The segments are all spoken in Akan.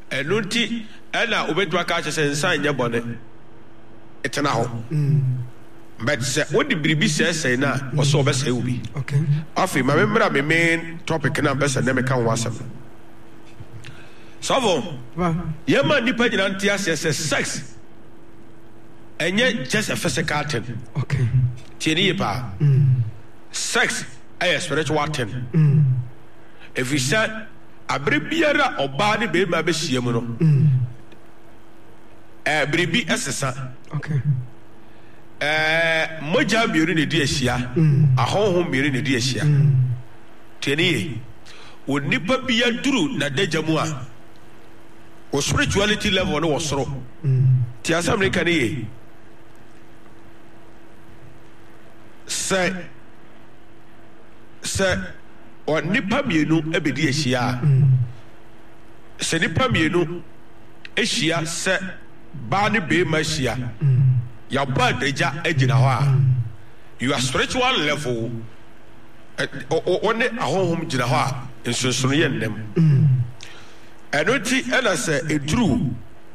Enunti ena obedwa ka che sensan nye bone etena ho but say what the bribi say na o so be say ubi okay afi ma memra me main topic na be say na me kan wasam so ye man nipa nyina ntia say sex enye just a physical thing okay tieni ye pa sex a spiritual thing if you say abrebiara oba ne be ma be hia mu no bribi esesa okay moja miru ne di ahia ahonhom miru ne di ahia tieni onipa bia duru na dajamu a o spirituality level no wosoro ti asam ne kan ye se onipa mienu ebedi ahia se nipa mienu ahia se ba ne be ma ahia your bad deja ejina ho a your spiritual level one ahonhom jina ho a nsonsono ye nnem enoti ena se eduru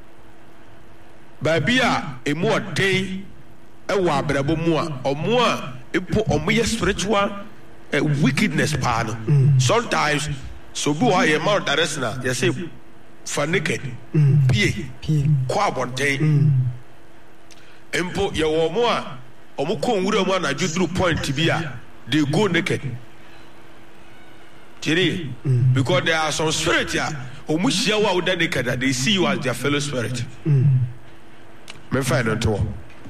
ba bia emu odin ewa abrabo mu a omo a epo omo ye spiritual wickedness pa no sometimes so bu ha ye ma daresna ye say for naked pie kwa bonten empo ye wo mo a omo konwura mu na judru point bi a they go naked tiri because there are some spirit ya omo hia wa woda naked they see you as their fellow spirit me find on to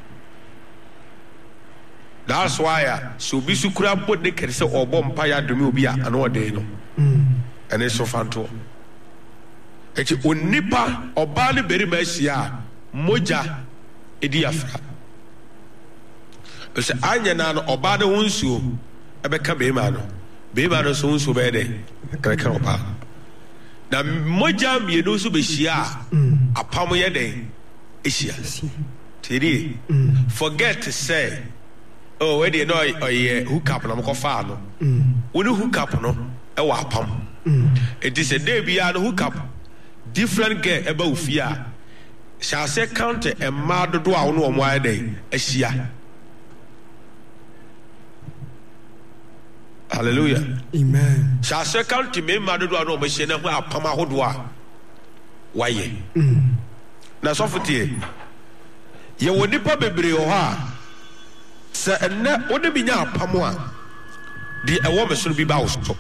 that's why so bi su kura bod naked say obo mpa ya domi obi a ana ode no and it's so fanto echi onipa oba ne beri ma hia moja edi afra se anya na no oba de wonsuo ebeka be ma no so wonsuo be de ebeka oba na moja mienu so be hia apam ye de ehia tiri forget to say oh we dey no hook up na mko fa no woni hook up no e wa apam it is a day bia no hook up different girl eba ofia shall say count a mad do a no mo ayde ahia hallelujah amen shall say count me mad do a no mo hia na ho apam ahodo a waye na sofotie ye woni pa bebre ho a se enne woni bi nya apam a di ewo me so bi ba wo so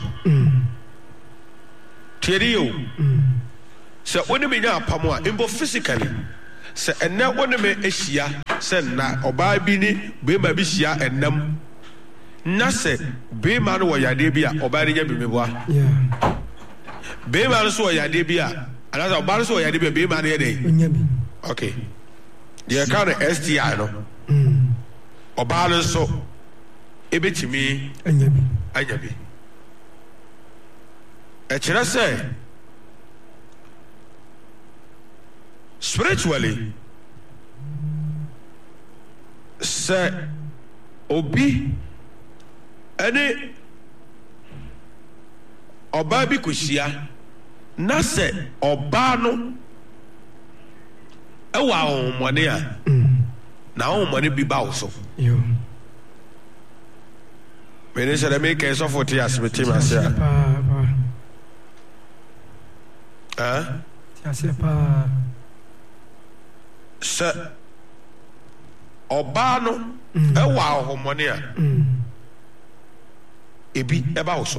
tirio se woni bi nya apam a imbo physically se enne woni me ehia se na oba bi ni be ma bi hia ennam na se be ma no wo yade bi a oba ni nya bi meboa be ma no so wo yade bi a ala oba no so wo yade bi be ma no ye dey onya bi okay the kind of STI no oba no so ebetimi anya bi e kire say spiritually say obi ene oba bi kuhia na say oba no ewa homone a na homone bi ba wo so yo me say make so for tears me team ase se oba no ewa homone a ebi eba wo so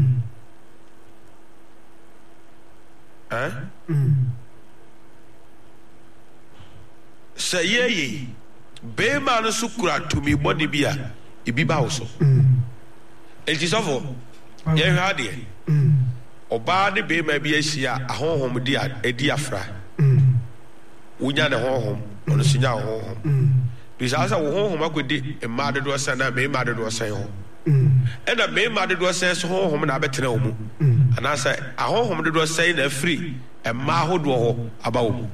se ye be ma no sukura to me body bia ebi ba wo so enti sofo ye hwa de oba ne be ma bi ahia ahonhom di edi afra unya ne honhom ono sinya honhom bisa sa wo honhom akodi e ma de do sana be ma de do san ho e na be ma de do san so honhom na betena wo mu ana sa ahonhom de do san na free e ma hodo ho aba wo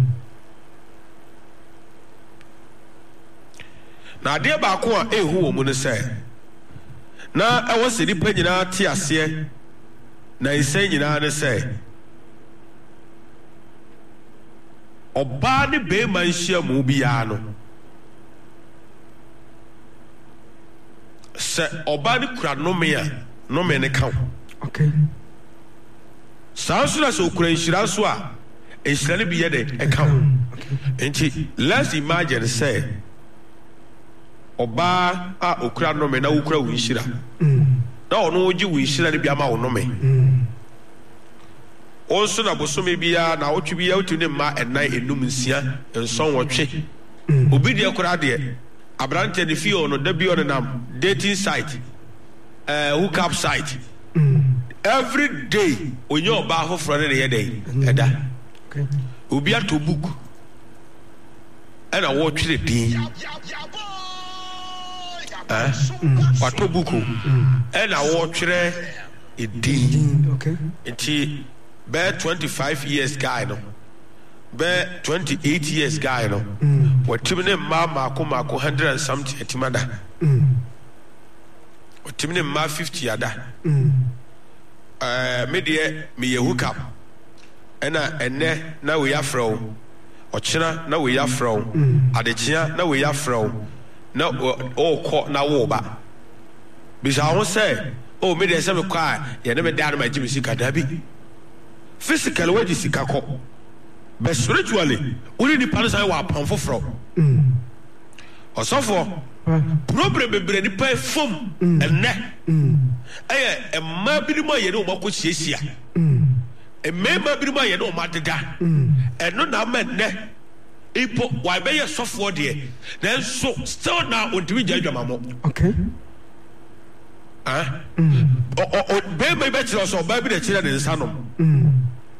na de ba ko a ehu wo mu ne sai na ewo se nipa nyina ti ase na ise nyina ne sai ɔbaa ne bɛrima nhyia mu biara no sɛ ɔbaa ne kura nnome a nnome ne ka wo saa nso na sɛ ɔkura nhyira nso a nhyira no bi yɛ dɛ ɛka wo nti let's imagine sɛ ɔbaa a ɔkura nnome na wokura wo nhyira na ɔno wogye wo nhyira no bi ama wo nnome ɔnso na bosome biara na wotwe biara wotumi ne mma ɛnan enum nsia nson wɔtwe obi deɛ koraa deɛ aberante ne fie ɔno da bi ɔnenam dating site hook up site every day onye ɔbaa foforɔ ne ne yɛ dɛn ɛda obi ato book ɛna wɔtwerɛ din wato book ɛna wɔtwerɛ edin nti bɛɛ 25 years guy no bɛɛ 28 years guy no wɔtumi ne mmaa maako 100 and something atim ada wɔtumi ne mmaa 50 ada me deɛ meyɛ hookup ɛna ɛnɛ na wɔyɛ afrɛ wo ɔkyena na wɔyɛ afrɛ wo adekyea na wɔyɛ afrɛ wo na ɔrekɔ na wɔreba bisa ho sɛ me deɛ sɛ mekɔ a yɛne me daa no magye me sika daa bi physically wagye sika kɔ but spiritually wone nipa no sane wɔ apam foforɔ ɔsɔfoɔ problem bebree nipa efom ɛnɛ ɛyɛ mmaa binom a yɛne wɔn akɔ siesia mmarima binom a yɛne wɔn adeda ɛno na ama nnɛ ipo wɔabɛyɛ sɔfoɔ deɛ nanso still na ontumi gya adwamammɔ bɛrima yi bɛkyerɛ sɛ ɔbaa bi na kyerɛ ne nsa nom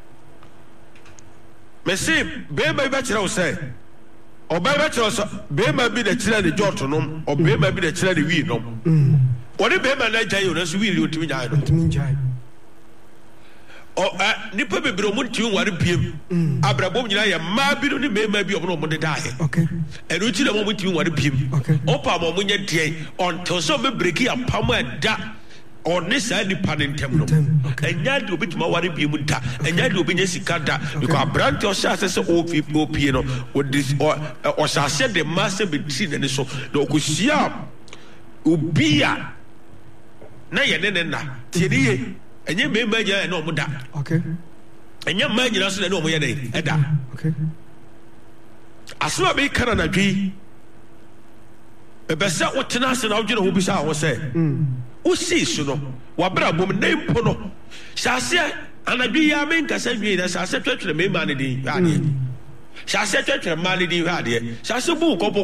mese bɛrima yi bɛkyerɛ wo sɛ ɔbaa yi bɛkyerɛ sɛ bɛrima bi na kyerɛ ne jɔɔto nom ɔbɛrima bi na kyerɛ ne wii nom wɔne bɛrima no agya yi ɔno nso wii ne ɔntumi gyae no nipa bebree ɔmo ntumi nware biem abrabom nyinaa yɛ mmaa bi no ne mmarima bi ɔmo na ɔmo dedaeɛ ɛno nti na ɔmo ntumi nware biem ɔpa ma ɔmo nyɛ deɛ ɔntew sɛ ɔmo breki apam a ɛda ɔne saa nipa ne ntɛm no ɛnya de obɛtumi aware biem da ɛnya de obɛnya sika da because aberante ɔhyɛ ase sɛ ɔpie no ɔhyɛ ase de mmaa sɛ bɛtiri n'ani so na ɔkɔhyia obi a na yɛne ne nna tie ne yie ɛnyɛ mmarima nyinaa ɛna ɔmo da ɛnyɛ mmaa nyinaa so na ɛna ɔmo yɛ dɛ ɛda asɛm a bɛyika na anadwo yi ɛbɛ sɛ wotena ase na wodwene ho bisa ho sɛ wosii so no wabrɛ bom na mpo no hyɛ aseɛ anadwo yi a menkasa nwie na hyɛ aseɛ twɛtwerɛ mmarima no din hwɛ adeɛ hyɛ aseɛ twɛtwerɛ mmaa no din hwɛ adeɛ hyɛ aseɛ bu wo kɔbɔ